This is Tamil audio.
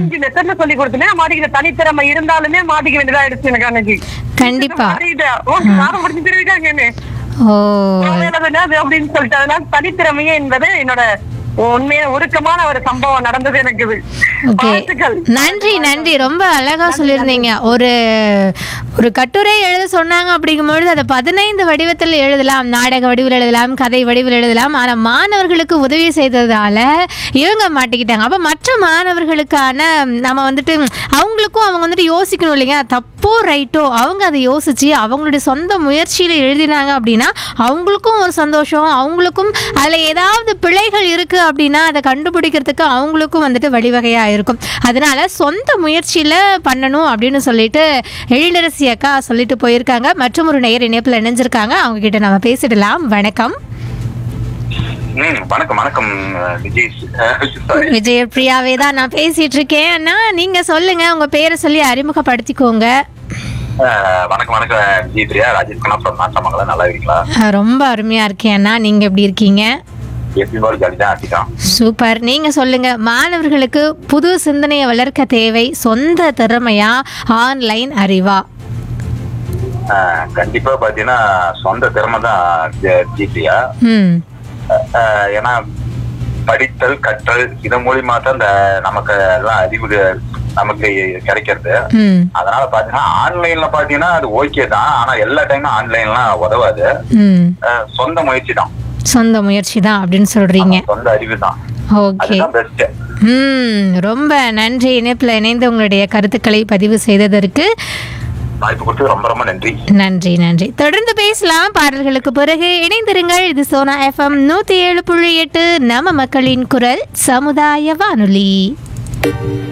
5 லெசன்ல சொல்லி கொடுத்தேன். மாட்டிக்கிட்ட தனித்திறமை இருந்தாலுமே மாட்டிக்க வேண்டியதா ஆயிடுச்சு எனக்கு அன்னைக்கு. கண்டிப்பா. முடிஞ்சிருக்காங்கன்னு ஓ அப்படின்னு சொல்லிட்டு அதனால தனித்திறமையே என்பது என்னோட உண்மையா உருக்கமான ஒரு சம்பவம் நடந்தது எனக்கு. ஓகே, நன்றி நன்றி. ரொம்ப அழகா சொல்லியிருந்தீங்க. ஒரு ஒரு கட்டுரை எழுத சொன்னாங்க அப்படிங்கும்பொழுது அதை 15 வடிவத்தில் எழுதலாம், நாடக வடிவில் எழுதலாம், கதை வடிவில் எழுதலாம். ஆனால் மாணவர்களுக்கு உதவி செய்ததால இவங்க மாட்டிக்கிட்டாங்க. அப்போ மற்ற மாணவர்களுக்கான நம்ம வந்துட்டு அவங்களுக்கும் அவங்க வந்துட்டு யோசிக்கணும் இல்லைங்க, தப்போ ரைட்டோ அவங்க அதை யோசிச்சு அவங்களுடைய சொந்த முயற்சியில் எழுதினாங்க அப்படின்னா அவங்களுக்கும் ஒரு சந்தோஷம், அவங்களுக்கும் அதில் ஏதாவது பிழைகள் இருக்குது அப்படின்னா அதை கண்டுபிடிக்கிறதுக்கு அவங்களுக்கும் வந்துட்டு வழிவகையாக இருக்கும். அதனால சொந்த முயற்சியில் பண்ணணும் அப்படின்னு சொல்லிட்டு எழிலரசி அக்கா சொல்லிட்டு போயிருக்காங்க. மற்றும் ஒரு நேயர் இணைப்பில் இணைஞ்சிருக்காங்க, அவங்க கிட்ட நம்ம பேசிடலாம். வணக்கம். வணக்கம் வணக்கம் விஜயபிரியாவே தான் நான் பேசிட்டு இருக்கேன். அண்ணா நீங்க சொல்லுங்க, உங்க பேரை சொல்லி அறிமுகப்படுத்திக்கோங்க. வணக்கம் வணக்கம் விஜயபிரியா, ராஜேஷ் கண்ணா ஃப்ரம் நாட்டமங்கலம். நல்லா இருக்கீங்களா? ரொம்ப அருமையா இருக்கேன் அண்ணா, நீங்க எப்படி இருக்கீங்க? சூப்பர். நீங்க சொல்லுங்க, மாணவர்களுக்கு புது சிந்தனையை வளர்க்க தேவை சொந்த திறமையா ஆன்லைன் அறிவா? கண்டிப்பா பாத்தீங்கன்னா சொந்த திறமை தான் ஜிபியா. ஏன்னா படித்தல் கற்றல் இது மூலியமா தான் இந்த நமக்கு எல்லாம் அறிவு நமக்கு கிடைக்கிறது. அதனால பாத்தீங்கன்னா ஆன்லைன்ல பாத்தீங்கன்னா அது ஓகே தான், ஆனா எல்லா டைமும் ஆன்லைன்லாம் உதவாது. சொந்த முயற்சி தான், சொந்த முயற்சி தான் அப்படின்னு சொல்றீங்க. சொந்த அறிவு தான். ஓகே, ரொம்ப நன்றி இணைப்புல இணைந்து உங்களுடைய கருத்துக்களை பதிவு செய்ததற்கு. வாய்ப்பு கொடுத்து ரொம்ப ரொம்ப நன்றி. நன்றி நன்றி. தொடர்ந்து பேசலாம் பாடல்களுக்கு பிறகு. இணைந்திருங்கள். இது சோனா FM 107.8 நம்ம மக்களின் குரல் சமுதாய வானொலி.